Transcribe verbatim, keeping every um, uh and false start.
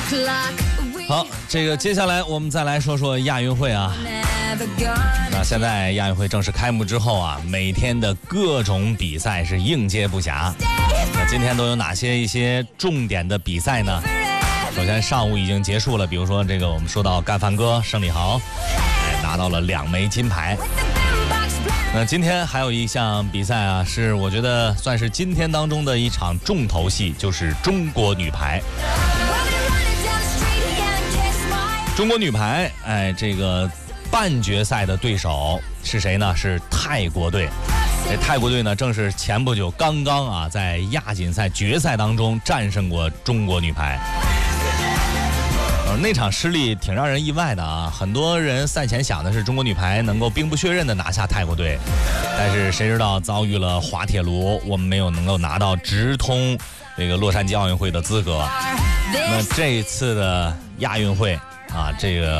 好，这个接下来我们再来说说亚运会啊。那现在亚运会正式开幕之后啊，每天的各种比赛是应接不暇。那今天都有哪些一些重点的比赛呢？首先上午已经结束了，比如说这个我们说到干饭哥盛礼豪，哎，拿到了两枚金牌。那今天还有一项比赛啊，是我觉得算是今天当中的一场重头戏，就是中国女排。中国女排，哎，这个半决赛的对手是谁呢？是泰国队。这泰国队呢，正是前不久刚刚啊，在亚锦赛决赛当中战胜过中国女排。呃，那场失利挺让人意外的啊！很多人赛前想的是中国女排能够兵不血刃的拿下泰国队，但是谁知道遭遇了滑铁卢，我们没有能够拿到直通这个洛杉矶奥运会的资格。那这一次的亚运会啊，这个